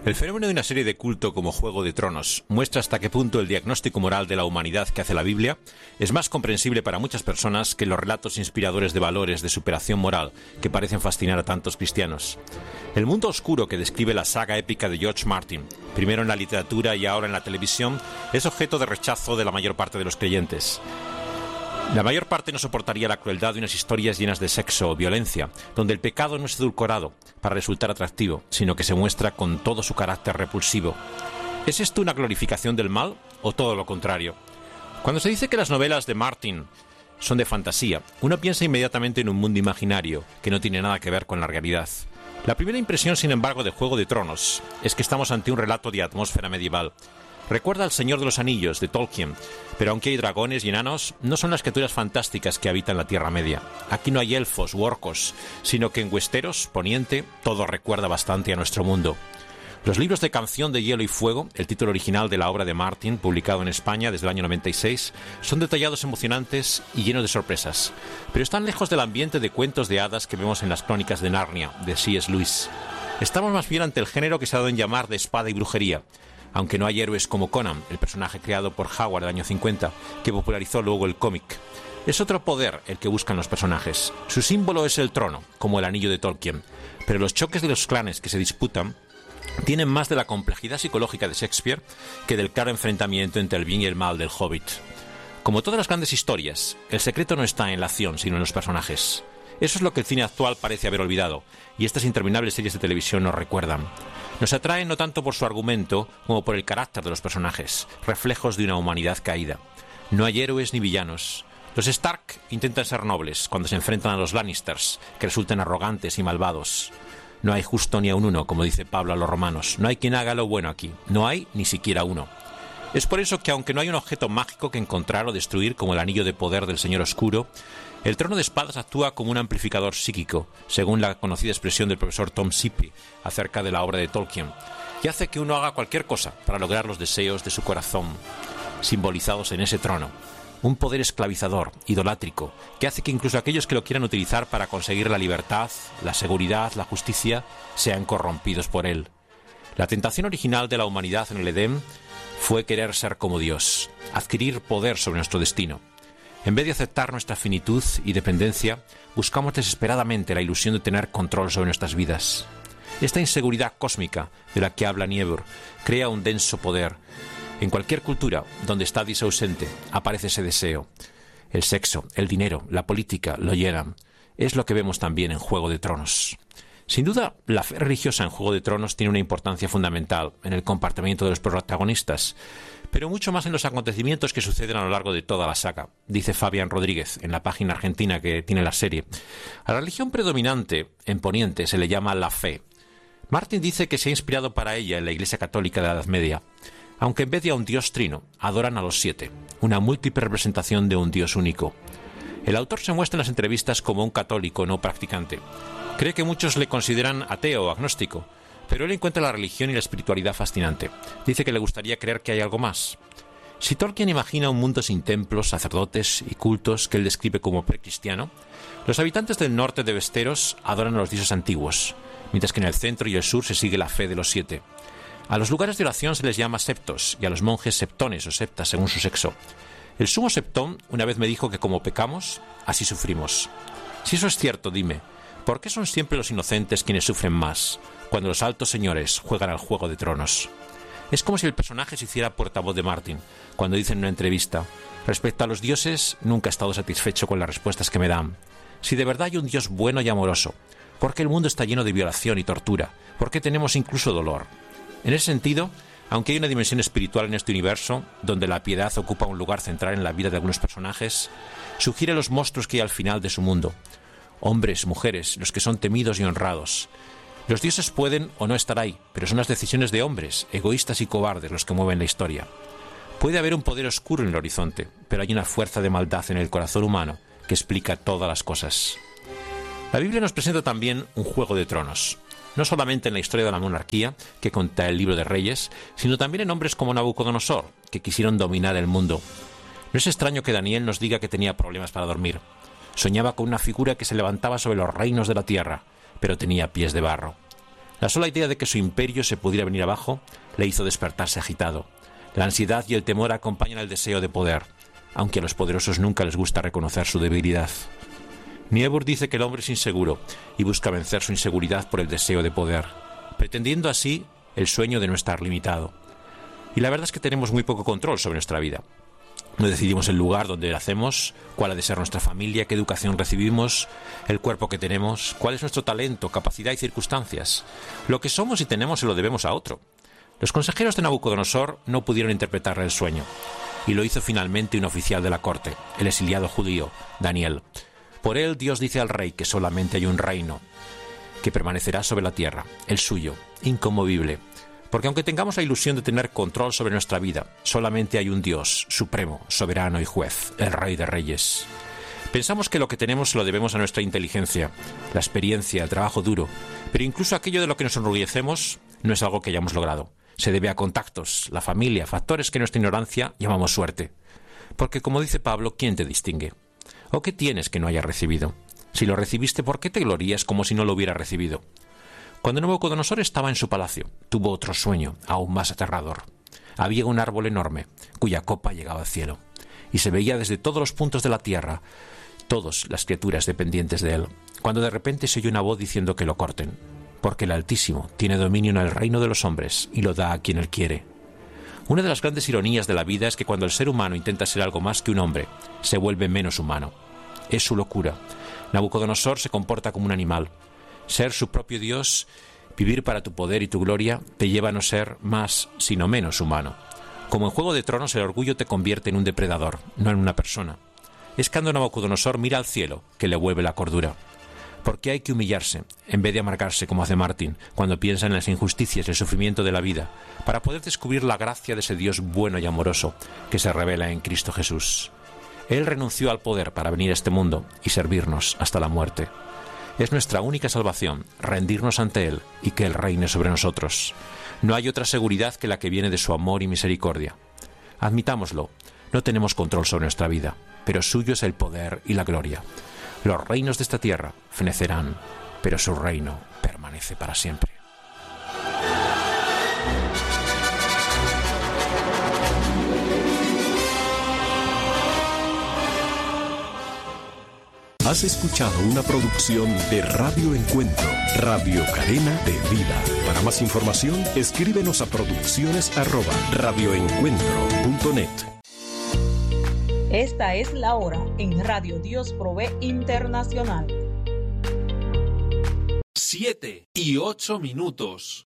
El fenómeno de una serie de culto como Juego de Tronos muestra hasta qué punto el diagnóstico moral de la humanidad que hace la Biblia es más comprensible para muchas personas que los relatos inspiradores de valores de superación moral que parecen fascinar a tantos cristianos. El mundo oscuro que describe la saga épica de George Martin, primero en la literatura y ahora en la televisión, es objeto de rechazo de la mayor parte de los creyentes. La mayor parte no soportaría la crueldad de unas historias llenas de sexo o violencia, donde el pecado no es edulcorado para resultar atractivo, sino que se muestra con todo su carácter repulsivo. ¿Es esto una glorificación del mal o todo lo contrario? Cuando se dice que las novelas de Martin son de fantasía, uno piensa inmediatamente en un mundo imaginario que no tiene nada que ver con la realidad. La primera impresión, sin embargo, de Juego de Tronos es que estamos ante un relato de atmósfera medieval. Recuerda al Señor de los Anillos, de Tolkien, pero aunque hay dragones y enanos, no son las criaturas fantásticas que habitan la Tierra Media. Aquí no hay elfos u orcos, sino que en Westeros, Poniente, todo recuerda bastante a nuestro mundo. Los libros de Canción de Hielo y Fuego, el título original de la obra de Martin, publicado en España desde el año 96, son detallados, emocionantes y llenos de sorpresas, pero están lejos del ambiente de cuentos de hadas que vemos en las Crónicas de Narnia, de C.S. Lewis. Estamos más bien ante el género que se ha dado en llamar de espada y brujería, aunque no hay héroes como Conan, el personaje creado por Howard en el año 50, que popularizó luego el cómic. Es otro poder el que buscan los personajes. Su símbolo es el trono, como el anillo de Tolkien, pero los choques de los clanes que se disputan tienen más de la complejidad psicológica de Shakespeare que del claro enfrentamiento entre el bien y el mal del Hobbit. Como todas las grandes historias, el secreto no está en la acción, sino en los personajes. Eso es lo que el cine actual parece haber olvidado, y estas interminables series de televisión nos recuerdan. Nos atraen no tanto por su argumento como por el carácter de los personajes, reflejos de una humanidad caída. No hay héroes ni villanos. Los Stark intentan ser nobles cuando se enfrentan a los Lannisters, que resultan arrogantes y malvados. No hay justo ni a un uno, como dice Pablo a los romanos. No hay quien haga lo bueno aquí. No hay ni siquiera uno. Es por eso que, aunque no hay un objeto mágico que encontrar o destruir como el anillo de poder del Señor Oscuro, el Trono de Espadas actúa como un amplificador psíquico, según la conocida expresión del profesor Tom Shippey acerca de la obra de Tolkien, y hace que uno haga cualquier cosa para lograr los deseos de su corazón, simbolizados en ese trono. Un poder esclavizador, idolátrico, que hace que incluso aquellos que lo quieran utilizar para conseguir la libertad, la seguridad, la justicia, sean corrompidos por él. La tentación original de la humanidad en el Edén fue querer ser como Dios, adquirir poder sobre nuestro destino. En vez de aceptar nuestra finitud y dependencia, buscamos desesperadamente la ilusión de tener control sobre nuestras vidas. Esta inseguridad cósmica de la que habla Niebuhr crea un denso poder. En cualquier cultura donde está Dios ausente, aparece ese deseo. El sexo, el dinero, la política lo llenan. Es lo que vemos también en Juego de Tronos. Sin duda, la fe religiosa en Juego de Tronos tiene una importancia fundamental en el comportamiento de los protagonistas, pero mucho más en los acontecimientos que suceden a lo largo de toda la saga, dice Fabián Rodríguez en la página argentina que tiene la serie. A la religión predominante en Poniente se le llama la fe. Martin dice que se ha inspirado para ella en la Iglesia Católica de la Edad Media, aunque en vez de a un Dios trino, adoran a los 7, una múltiple representación de un Dios único. El autor se muestra en las entrevistas como un católico no practicante. Cree que muchos le consideran ateo o agnóstico, pero él encuentra la religión y la espiritualidad fascinante. Dice que le gustaría creer que hay algo más. Si Tolkien imagina un mundo sin templos, sacerdotes y cultos que él describe como precristiano, los habitantes del norte de Westeros adoran a los dioses antiguos, mientras que en el centro y el sur se sigue la fe de los 7. A los lugares de oración se les llama septos y a los monjes septones o septas según su sexo. El sumo septón una vez me dijo que como pecamos, así sufrimos. Si eso es cierto, dime, ¿por qué son siempre los inocentes quienes sufren más cuando los altos señores juegan al Juego de Tronos? Es como si el personaje se hiciera portavoz de Martin cuando dice en una entrevista: respecto a los dioses, nunca he estado satisfecho con las respuestas que me dan. Si de verdad hay un Dios bueno y amoroso, ¿por qué el mundo está lleno de violación y tortura? ¿Por qué tenemos incluso dolor? En ese sentido, aunque hay una dimensión espiritual en este universo, donde la piedad ocupa un lugar central en la vida de algunos personajes, sugiere los monstruos que hay al final de su mundo. Hombres, mujeres, los que son temidos y honrados. Los dioses pueden o no estar ahí, pero son las decisiones de hombres, egoístas y cobardes, los que mueven la historia. Puede haber un poder oscuro en el horizonte, pero hay una fuerza de maldad en el corazón humano que explica todas las cosas. La Biblia nos presenta también un Juego de Tronos. No solamente en la historia de la monarquía, que cuenta el libro de Reyes, sino también en hombres como Nabucodonosor, que quisieron dominar el mundo. No es extraño que Daniel nos diga que tenía problemas para dormir. Soñaba con una figura que se levantaba sobre los reinos de la tierra, pero tenía pies de barro. La sola idea de que su imperio se pudiera venir abajo le hizo despertarse agitado. La ansiedad y el temor acompañan al deseo de poder, aunque a los poderosos nunca les gusta reconocer su debilidad. Niebuhr dice que el hombre es inseguro y busca vencer su inseguridad por el deseo de poder, pretendiendo así el sueño de no estar limitado. Y la verdad es que tenemos muy poco control sobre nuestra vida. No decidimos el lugar donde nacemos, cuál ha de ser nuestra familia, qué educación recibimos, el cuerpo que tenemos, cuál es nuestro talento, capacidad y circunstancias. Lo que somos y tenemos se lo debemos a otro. Los consejeros de Nabucodonosor no pudieron interpretarle el sueño, y lo hizo finalmente un oficial de la corte, el exiliado judío, Daniel. Por él Dios dice al rey que solamente hay un reino que permanecerá sobre la tierra, el suyo, inconmovible. Porque aunque tengamos la ilusión de tener control sobre nuestra vida, solamente hay un Dios supremo, soberano y juez, el Rey de Reyes. Pensamos que lo que tenemos se lo debemos a nuestra inteligencia, la experiencia, el trabajo duro, pero incluso aquello de lo que nos enorgullecemos no es algo que hayamos logrado. Se debe a contactos, la familia, factores que en nuestra ignorancia llamamos suerte. Porque como dice Pablo, ¿quién te distingue? ¿O qué tienes que no hayas recibido? Si lo recibiste, ¿por qué te glorías como si no lo hubieras recibido? Cuando Nabucodonosor estaba en su palacio, tuvo otro sueño, aún más aterrador. Había un árbol enorme, cuya copa llegaba al cielo, y se veía desde todos los puntos de la tierra, todas las criaturas dependientes de él, cuando de repente se oyó una voz diciendo que lo corten, porque el Altísimo tiene dominio en el reino de los hombres y lo da a quien él quiere. Una de las grandes ironías de la vida es que cuando el ser humano intenta ser algo más que un hombre, se vuelve menos humano. Es su locura. Nabucodonosor se comporta como un animal. Ser su propio Dios, vivir para tu poder y tu gloria, te lleva a no ser más, sino menos humano. Como en Juego de Tronos, el orgullo te convierte en un depredador, no en una persona. Es cuando Nabucodonosor mira al cielo que le vuelve la cordura. Porque hay que humillarse, en vez de amargarse como hace Martin, cuando piensa en las injusticias y el sufrimiento de la vida, para poder descubrir la gracia de ese Dios bueno y amoroso que se revela en Cristo Jesús. Él renunció al poder para venir a este mundo y servirnos hasta la muerte. Es nuestra única salvación, rendirnos ante Él y que Él reine sobre nosotros. No hay otra seguridad que la que viene de su amor y misericordia. Admitámoslo, no tenemos control sobre nuestra vida, pero suyo es el poder y la gloria. Los reinos de esta tierra fenecerán, pero su reino permanece para siempre. Has escuchado una producción de Radio Encuentro, Radio Cadena de Vida. Para más información, escríbenos a producciones@radioencuentro.net. Esta es la hora en Radio Dios Provee Internacional. 7:08.